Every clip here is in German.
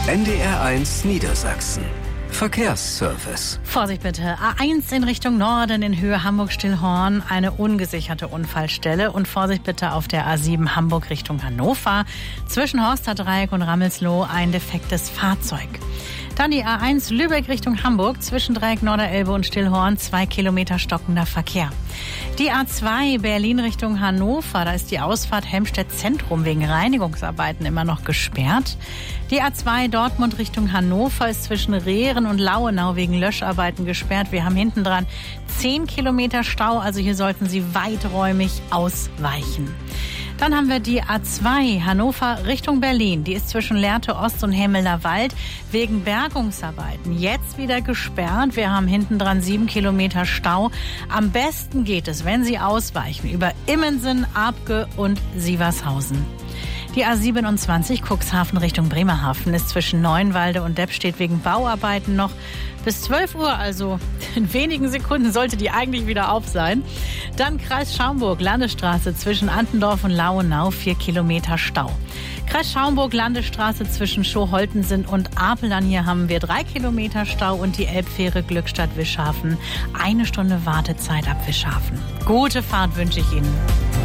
NDR1 Niedersachsen. Verkehrsservice. Vorsicht bitte. A1 in Richtung Norden in Höhe Hamburg-Stillhorn, eine ungesicherte Unfallstelle. Und Vorsicht bitte auf der A7 Hamburg Richtung Hannover. Zwischen Horsterdreieck und Rammelsloh ein defektes Fahrzeug. Dann die A1 Lübeck Richtung Hamburg, zwischen Dreieck Norderelbe und Stillhorn, 2 Kilometer stockender Verkehr. Die A2 Berlin Richtung Hannover, da ist die Ausfahrt Helmstedt Zentrum wegen Reinigungsarbeiten immer noch gesperrt. Die A2 Dortmund Richtung Hannover ist zwischen Rehren und Lauenau wegen Löscharbeiten gesperrt. Wir haben hinten dran 10 Kilometer Stau, also hier sollten Sie weiträumig ausweichen. Dann haben wir die A2 Hannover Richtung Berlin. Die ist zwischen Lehrte Ost und Hemmelner Wald wegen Bergungsarbeiten jetzt wieder gesperrt. Wir haben hinten dran 7 Kilometer Stau. Am besten geht es, wenn Sie ausweichen, über Immensen, Abke und Sievershausen. Die A27 Cuxhaven Richtung Bremerhaven ist zwischen Neuenwalde und Deppstedt wegen Bauarbeiten noch bis 12 Uhr, also in wenigen Sekunden sollte die eigentlich wieder auf sein. Dann Kreis Schaumburg, Landesstraße zwischen Antendorf und Lauenau, 4 Kilometer Stau. Kreis Schaumburg, Landesstraße zwischen Schoholtensen und Apeln, hier haben wir 3 Kilometer Stau und die Elbfähre Glückstadt-Wischhafen, 1 Stunde Wartezeit ab Wischhafen. Gute Fahrt wünsche ich Ihnen.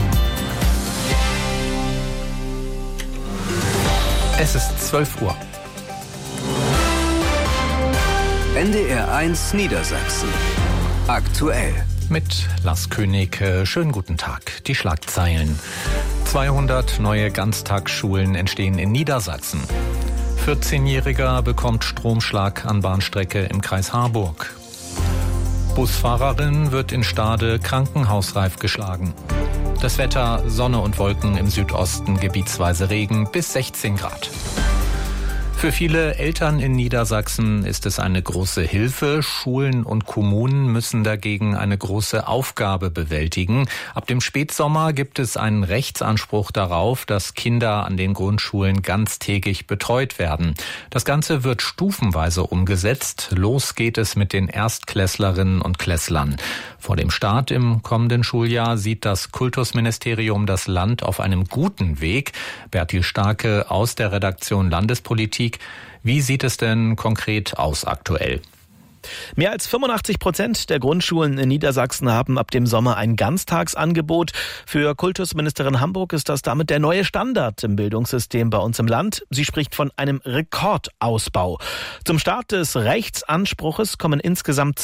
Es ist 12 Uhr. NDR1 Niedersachsen. Aktuell. Mit Lars König. Schönen guten Tag. Die Schlagzeilen. 200 neue Ganztagsschulen entstehen in Niedersachsen. 14-Jähriger bekommt Stromschlag an Bahnstrecke im Kreis Harburg. Busfahrerin wird in Stade krankenhausreif geschlagen. Das Wetter, Sonne und Wolken im Südosten, gebietsweise Regen bis 16 Grad. Für viele Eltern in Niedersachsen ist es eine große Hilfe. Schulen und Kommunen müssen dagegen eine große Aufgabe bewältigen. Ab dem Spätsommer gibt es einen Rechtsanspruch darauf, dass Kinder an den Grundschulen ganztägig betreut werden. Das Ganze wird stufenweise umgesetzt. Los geht es mit den Erstklässlerinnen und Klässlern. Vor dem Start im kommenden Schuljahr sieht das Kultusministerium das Land auf einem guten Weg. Bertil Starke aus der Redaktion Landespolitik. Wie sieht es denn konkret aus aktuell? Mehr als 85% der Grundschulen in Niedersachsen haben ab dem Sommer ein Ganztagsangebot. Für Kultusministerin Hamburg ist das damit der neue Standard im Bildungssystem bei uns im Land. Sie spricht von einem Rekordausbau. Zum Start des Rechtsanspruches kommen insgesamt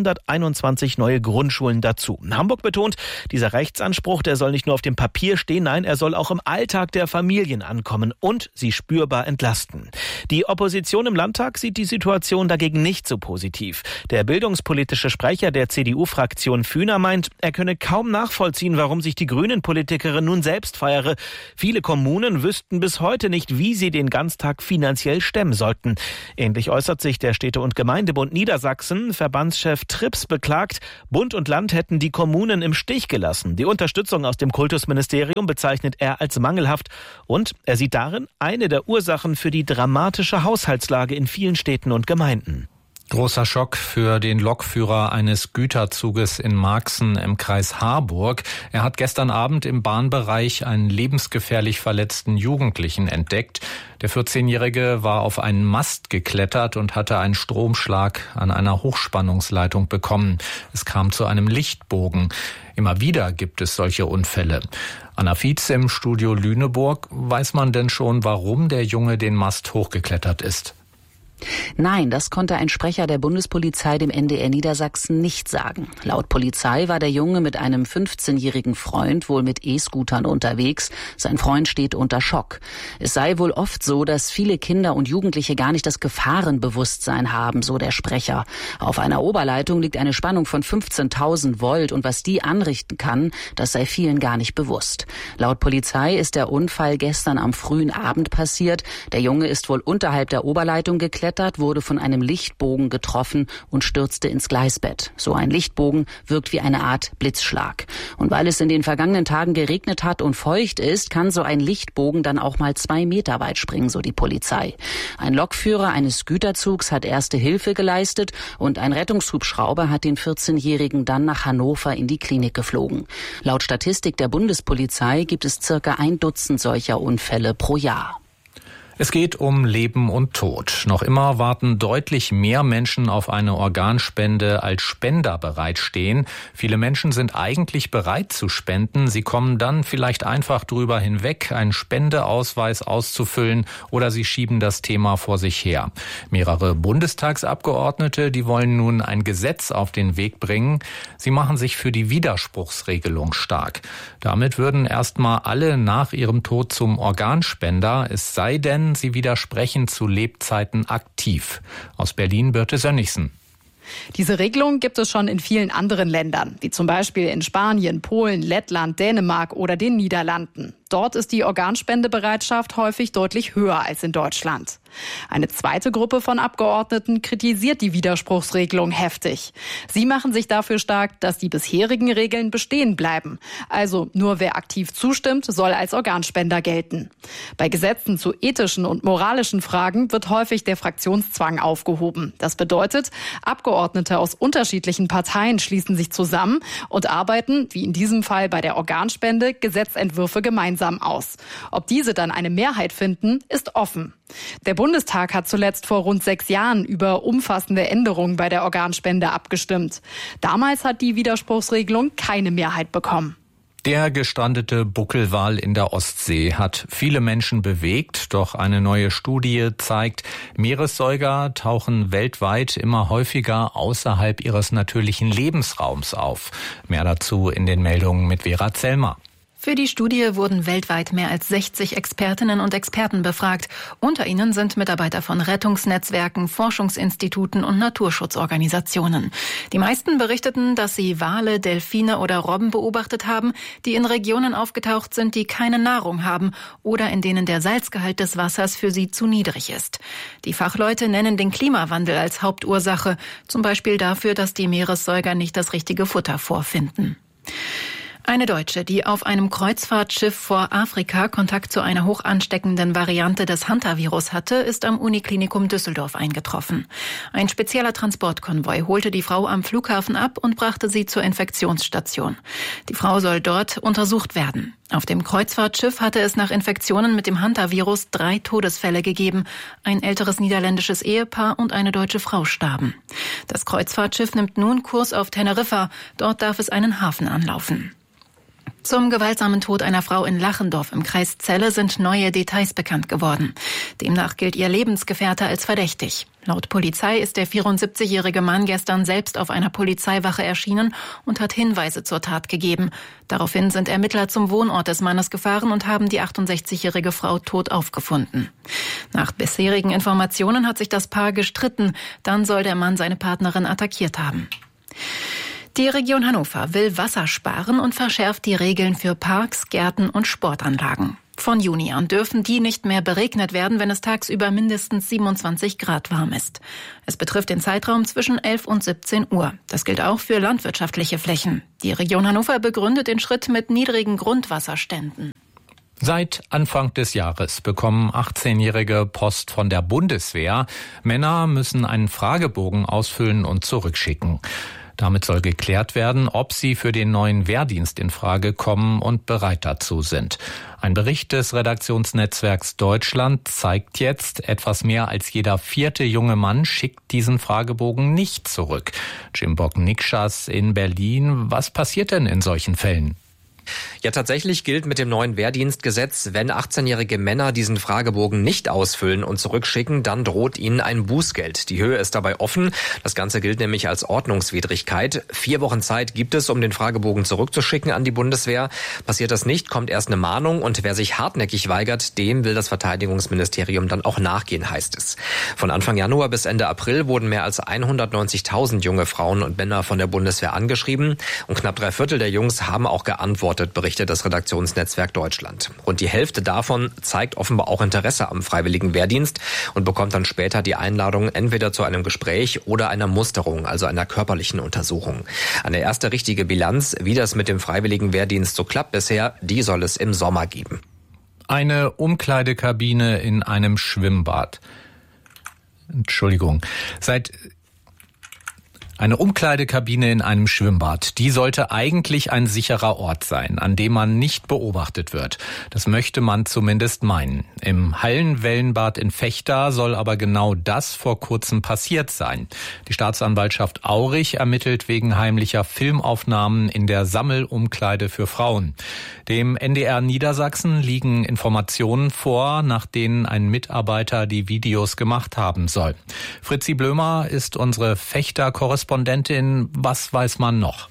221 neue Grundschulen dazu. Hamburg betont, dieser Rechtsanspruch, der soll nicht nur auf dem Papier stehen, nein, er soll auch im Alltag der Familien ankommen und sie spürbar entlasten. Die Opposition im Landtag sieht die Situation dagegen nicht so positiv. Der bildungspolitische Sprecher der CDU-Fraktion Fühner meint, er könne kaum nachvollziehen, warum sich die Grünen-Politikerin nun selbst feiere. Viele Kommunen wüssten bis heute nicht, wie sie den Ganztag finanziell stemmen sollten. Ähnlich äußert sich der Städte- und Gemeindebund Niedersachsen. Verbandschef Trips beklagt, Bund und Land hätten die Kommunen im Stich gelassen. Die Unterstützung aus dem Kultusministerium bezeichnet er als mangelhaft und er sieht darin eine der Ursachen für die dramatische Haushaltslage in vielen Städten und Gemeinden. Großer Schock für den Lokführer eines Güterzuges in Marxen im Kreis Harburg. Er hat gestern Abend im Bahnbereich einen lebensgefährlich verletzten Jugendlichen entdeckt. Der 14-Jährige war auf einen Mast geklettert und hatte einen Stromschlag an einer Hochspannungsleitung bekommen. Es kam zu einem Lichtbogen. Immer wieder gibt es solche Unfälle. Anna Fietz im Studio Lüneburg. Weiß man denn schon, warum der Junge den Mast hochgeklettert ist? Nein, das konnte ein Sprecher der Bundespolizei dem NDR Niedersachsen nicht sagen. Laut Polizei war der Junge mit einem 15-jährigen Freund wohl mit E-Scootern unterwegs. Sein Freund steht unter Schock. Es sei wohl oft so, dass viele Kinder und Jugendliche gar nicht das Gefahrenbewusstsein haben, so der Sprecher. Auf einer Oberleitung liegt eine Spannung von 15.000 Volt und was die anrichten kann, das sei vielen gar nicht bewusst. Laut Polizei ist der Unfall gestern am frühen Abend passiert. Der Junge ist wohl unterhalb der Oberleitung geklettert, wurde von einem Lichtbogen getroffen und stürzte ins Gleisbett. So ein Lichtbogen wirkt wie eine Art Blitzschlag. Und weil es in den vergangenen Tagen geregnet hat und feucht ist, kann so ein Lichtbogen dann auch mal 2 Meter weit springen, so die Polizei. Ein Lokführer eines Güterzugs hat erste Hilfe geleistet und ein Rettungshubschrauber hat den 14-Jährigen dann nach Hannover in die Klinik geflogen. Laut Statistik der Bundespolizei gibt es circa 1 Dutzend solcher Unfälle pro Jahr. Es geht um Leben und Tod. Noch immer warten deutlich mehr Menschen auf eine Organspende, als Spender bereitstehen. Viele Menschen sind eigentlich bereit zu spenden. Sie kommen dann vielleicht einfach drüber hinweg, einen Spendeausweis auszufüllen, oder sie schieben das Thema vor sich her. Mehrere Bundestagsabgeordnete, die wollen nun ein Gesetz auf den Weg bringen. Sie machen sich für die Widerspruchsregelung stark. Damit würden erstmal alle nach ihrem Tod zum Organspender, es sei denn, sie widersprechen zu Lebzeiten aktiv. Aus Berlin Birte Sönnigsen. Diese Regelung gibt es schon in vielen anderen Ländern, wie zum Beispiel in Spanien, Polen, Lettland, Dänemark oder den Niederlanden. Dort ist die Organspendebereitschaft häufig deutlich höher als in Deutschland. Eine zweite Gruppe von Abgeordneten kritisiert die Widerspruchsregelung heftig. Sie machen sich dafür stark, dass die bisherigen Regeln bestehen bleiben. Also nur wer aktiv zustimmt, soll als Organspender gelten. Bei Gesetzen zu ethischen und moralischen Fragen wird häufig der Fraktionszwang aufgehoben. Das bedeutet, Abgeordnete aus unterschiedlichen Parteien schließen sich zusammen und arbeiten, wie in diesem Fall bei der Organspende, Gesetzentwürfe gemeinsam aus. Ob diese dann eine Mehrheit finden, ist offen. Der Bundestag hat zuletzt vor rund 6 Jahren über umfassende Änderungen bei der Organspende abgestimmt. Damals hat die Widerspruchsregelung keine Mehrheit bekommen. Der gestrandete Buckelwal in der Ostsee hat viele Menschen bewegt, doch eine neue Studie zeigt, Meeressäuger tauchen weltweit immer häufiger außerhalb ihres natürlichen Lebensraums auf. Mehr dazu in den Meldungen mit Vera Zellmer. Für die Studie wurden weltweit mehr als 60 Expertinnen und Experten befragt. Unter ihnen sind Mitarbeiter von Rettungsnetzwerken, Forschungsinstituten und Naturschutzorganisationen. Die meisten berichteten, dass sie Wale, Delfine oder Robben beobachtet haben, die in Regionen aufgetaucht sind, die keine Nahrung haben oder in denen der Salzgehalt des Wassers für sie zu niedrig ist. Die Fachleute nennen den Klimawandel als Hauptursache, zum Beispiel dafür, dass die Meeressäuger nicht das richtige Futter vorfinden. Eine Deutsche, die auf einem Kreuzfahrtschiff vor Afrika Kontakt zu einer hoch ansteckenden Variante des Hantavirus hatte, ist am Uniklinikum Düsseldorf eingetroffen. Ein spezieller Transportkonvoi holte die Frau am Flughafen ab und brachte sie zur Infektionsstation. Die Frau soll dort untersucht werden. Auf dem Kreuzfahrtschiff hatte es nach Infektionen mit dem Hantavirus 3 Todesfälle gegeben. Ein älteres niederländisches Ehepaar und eine deutsche Frau starben. Das Kreuzfahrtschiff nimmt nun Kurs auf Teneriffa. Dort darf es einen Hafen anlaufen. Zum gewaltsamen Tod einer Frau in Lachendorf im Kreis Celle sind neue Details bekannt geworden. Demnach gilt ihr Lebensgefährte als verdächtig. Laut Polizei ist der 74-jährige Mann gestern selbst auf einer Polizeiwache erschienen und hat Hinweise zur Tat gegeben. Daraufhin sind Ermittler zum Wohnort des Mannes gefahren und haben die 68-jährige Frau tot aufgefunden. Nach bisherigen Informationen hat sich das Paar gestritten. Dann soll der Mann seine Partnerin attackiert haben. Die Region Hannover will Wasser sparen und verschärft die Regeln für Parks, Gärten und Sportanlagen. Von Juni an dürfen die nicht mehr beregnet werden, wenn es tagsüber mindestens 27 Grad warm ist. Es betrifft den Zeitraum zwischen 11 und 17 Uhr. Das gilt auch für landwirtschaftliche Flächen. Die Region Hannover begründet den Schritt mit niedrigen Grundwasserständen. Seit Anfang des Jahres bekommen 18-Jährige Post von der Bundeswehr. Männer müssen einen Fragebogen ausfüllen und zurückschicken. Damit soll geklärt werden, ob sie für den neuen Wehrdienst in Frage kommen und bereit dazu sind. Ein Bericht des Redaktionsnetzwerks Deutschland zeigt jetzt, etwas mehr als jeder 4. junge Mann schickt diesen Fragebogen nicht zurück. Jimbok Nikschas in Berlin. Was passiert denn in solchen Fällen? Ja, tatsächlich gilt mit dem neuen Wehrdienstgesetz, wenn 18-jährige Männer diesen Fragebogen nicht ausfüllen und zurückschicken, dann droht ihnen ein Bußgeld. Die Höhe ist dabei offen. Das Ganze gilt nämlich als Ordnungswidrigkeit. 4 Wochen Zeit gibt es, um den Fragebogen zurückzuschicken an die Bundeswehr. Passiert das nicht, kommt erst eine Mahnung und wer sich hartnäckig weigert, dem will das Verteidigungsministerium dann auch nachgehen, heißt es. Von Anfang Januar bis Ende April wurden mehr als 190.000 junge Frauen und Männer von der Bundeswehr angeschrieben und knapp 3/4 der Jungs haben auch geantwortet, berichtet das Redaktionsnetzwerk Deutschland. Rund die Hälfte davon zeigt offenbar auch Interesse am freiwilligen Wehrdienst und bekommt dann später die Einladung entweder zu einem Gespräch oder einer Musterung, also einer körperlichen Untersuchung. Eine erste richtige Bilanz, wie das mit dem freiwilligen Wehrdienst so klappt bisher, die soll es im Sommer geben. Eine Umkleidekabine in einem Schwimmbad. Entschuldigung. Eine Umkleidekabine in einem Schwimmbad, die sollte eigentlich ein sicherer Ort sein, an dem man nicht beobachtet wird. Das möchte man zumindest meinen. Im Hallenwellenbad in Vechta soll aber genau das vor kurzem passiert sein. Die Staatsanwaltschaft Aurich ermittelt wegen heimlicher Filmaufnahmen in der Sammelumkleide für Frauen. Dem NDR Niedersachsen liegen Informationen vor, nach denen ein Mitarbeiter die Videos gemacht haben soll. Fritzi Blömer ist unsere Vechta-Korrespondentin. Was weiß man noch?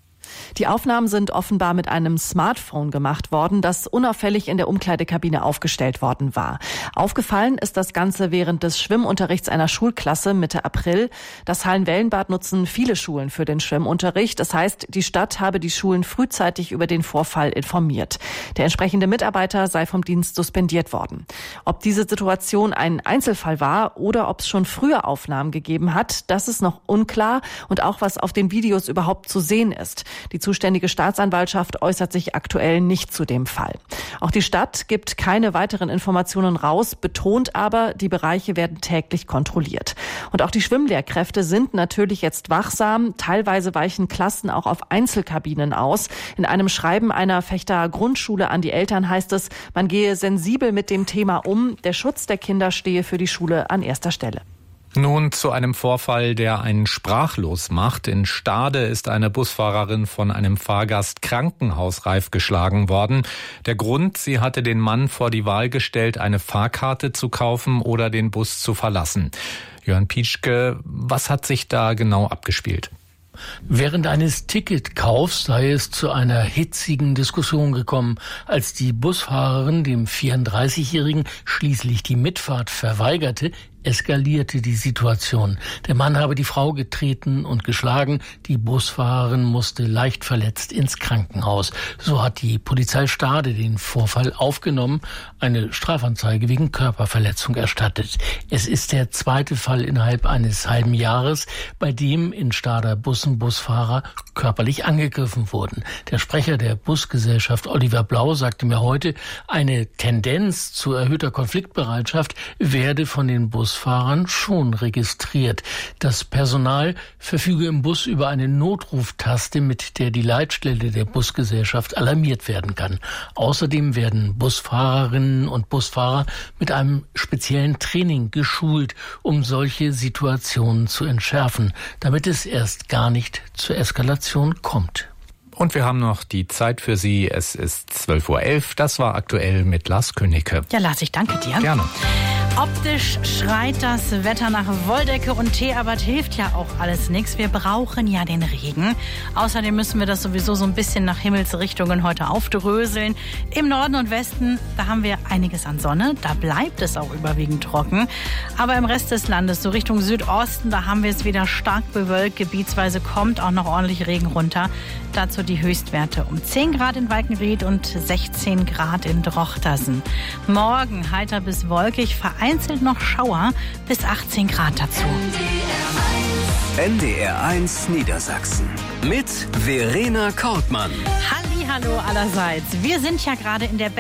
Die Aufnahmen sind offenbar mit einem Smartphone gemacht worden, das unauffällig in der Umkleidekabine aufgestellt worden war. Aufgefallen ist das Ganze während des Schwimmunterrichts einer Schulklasse Mitte April. Das Hallenwellenbad nutzen viele Schulen für den Schwimmunterricht. Das heißt, die Stadt habe die Schulen frühzeitig über den Vorfall informiert. Der entsprechende Mitarbeiter sei vom Dienst suspendiert worden. Ob diese Situation ein Einzelfall war oder ob es schon früher Aufnahmen gegeben hat, das ist noch unklar, und auch was auf den Videos überhaupt zu sehen ist. Die zuständige Staatsanwaltschaft äußert sich aktuell nicht zu dem Fall. Auch die Stadt gibt keine weiteren Informationen raus, betont aber, die Bereiche werden täglich kontrolliert. Und auch die Schwimmlehrkräfte sind natürlich jetzt wachsam. Teilweise weichen Klassen auch auf Einzelkabinen aus. In einem Schreiben einer Vechter Grundschule an die Eltern heißt es, man gehe sensibel mit dem Thema um. Der Schutz der Kinder stehe für die Schule an erster Stelle. Nun zu einem Vorfall, der einen sprachlos macht. In Stade ist eine Busfahrerin von einem Fahrgast krankenhausreif geschlagen worden. Der Grund, sie hatte den Mann vor die Wahl gestellt, eine Fahrkarte zu kaufen oder den Bus zu verlassen. Jörn Pietschke, was hat sich da genau abgespielt? Während eines Ticketkaufs sei es zu einer hitzigen Diskussion gekommen. Als die Busfahrerin dem 34-Jährigen schließlich die Mitfahrt verweigerte, eskalierte die Situation. Der Mann habe die Frau getreten und geschlagen. Die Busfahrerin musste leicht verletzt ins Krankenhaus. So hat die Polizei Stade den Vorfall aufgenommen, eine Strafanzeige wegen Körperverletzung erstattet. Es ist der zweite Fall innerhalb eines halben Jahres, bei dem in Stader Bussen Busfahrer körperlich angegriffen wurden. Der Sprecher der Busgesellschaft Oliver Blau sagte mir heute, eine Tendenz zu erhöhter Konfliktbereitschaft werde von den Busfahrern schon registriert. Das Personal verfüge im Bus über eine Notruftaste, mit der die Leitstelle der Busgesellschaft alarmiert werden kann. Außerdem werden Busfahrerinnen und Busfahrer mit einem speziellen Training geschult, um solche Situationen zu entschärfen, damit es erst gar nicht zur Eskalation kommt. Und wir haben noch die Zeit für Sie. Es ist 12:11 Uhr. Das war aktuell mit Lars Königke. Ja, Lars, ich danke dir. Gerne. Optisch schreit das Wetter nach Wolldecke und Tee, aber hilft ja auch alles nichts. Wir brauchen ja den Regen. Außerdem müssen wir das sowieso so ein bisschen nach Himmelsrichtungen heute aufdröseln. Im Norden und Westen, da haben wir einiges an Sonne. Da bleibt es auch überwiegend trocken. Aber im Rest des Landes, so Richtung Südosten, da haben wir es wieder stark bewölkt. Gebietsweise kommt auch noch ordentlich Regen runter. Dazu die Höchstwerte um 10 Grad in Walkenried und 16 Grad in Drochtersen. Morgen heiter bis wolkig, vereinzelt noch Schauer, bis 18 Grad dazu. NDR1 Niedersachsen mit Verena Kortmann. Hallihallo allerseits. Wir sind ja gerade in der